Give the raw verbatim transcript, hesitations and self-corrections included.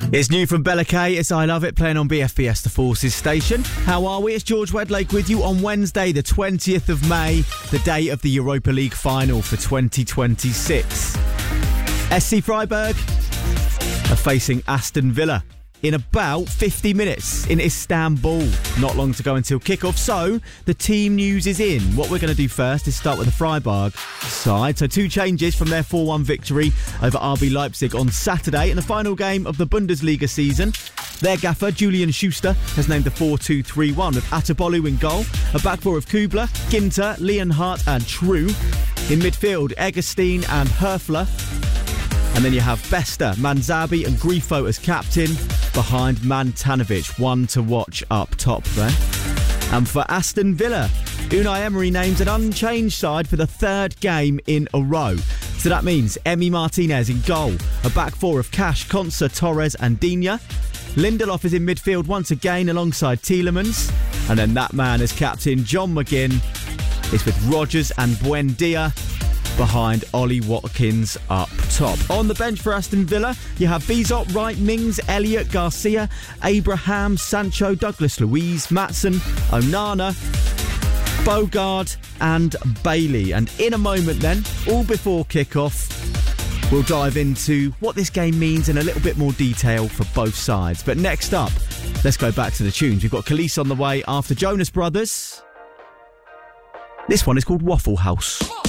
It's new from Bella K. It's I Love It, playing on B F B S The Forces station. How are we? It's George Wedlake with you on Wednesday, the twentieth of May, the day of the Europa League final for twenty twenty-six. S C Freiburg are facing Aston Villa in about fifty minutes in Istanbul. Not long to go until kickoff, so the team news is in. What we're going to do first is start with the Freiburg side. So two changes from their four one victory over R B Leipzig on Saturday in the final game of the Bundesliga season. Their gaffer, Julian Schuster, has named the four two three one with Atabolu in goal, a back four of Kubler, Ginter, Leonhardt and True. In midfield, Egerstein and Herfler. And then you have Bester, Manzabi and Grifo as captain, behind Mantanovic. One to watch up top there. And for Aston Villa, Unai Emery names an unchanged side for the third game in a row. So that means Emi Martinez in goal, a back four of Cash, Konsa, Torres and Digne. Lindelof is in midfield once again alongside Tielemans. And then that man as captain, John McGinn, is with Rodgers and Buendia behind Ollie Watkins up top. On the bench for Aston Villa, you have Bizot, Wright, Mings, Elliott, Garcia, Abraham, Sancho, Douglas Luiz, Maatsen, Onana, Bogard and Bailey. And in a moment then, all before kickoff, we'll dive into what this game means in a little bit more detail for both sides. But next up, let's go back to the tunes. We've got Khalees on the way after Jonas Brothers. This one is called Waffle House.